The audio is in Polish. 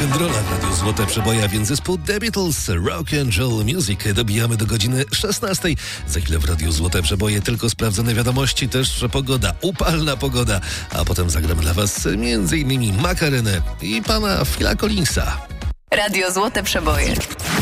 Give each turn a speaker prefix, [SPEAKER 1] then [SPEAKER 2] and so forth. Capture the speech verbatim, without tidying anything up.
[SPEAKER 1] rock'n'rolla w Radiu Złote Przeboje, a więc zespół The Beatles, Rock and Roll Music. Dobijamy do godziny szesnastej. Za chwilę w Radiu Złote Przeboje tylko sprawdzone wiadomości, też pogoda, upalna pogoda, a potem zagramy dla was między innymi Makarenę i pana Phila Collinsa.
[SPEAKER 2] Radio Złote Przeboje.